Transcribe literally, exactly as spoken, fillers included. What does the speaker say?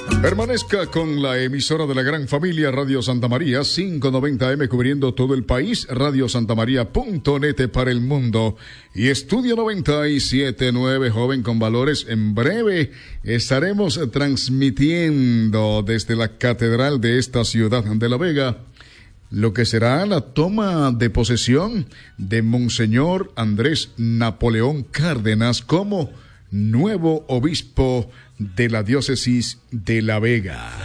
Permanezca con la emisora de la gran familia Radio Santa María, quinientos noventa eme cubriendo todo el país, radio santa maría punto net para el mundo y Estudio noventa y siete punto nueve, joven con valores. En breve estaremos transmitiendo desde la catedral de esta ciudad de La Vega lo que será la toma de posesión de Monseñor Andrés Napoleón Cárdenas como nuevo obispo de la diócesis de La Vega.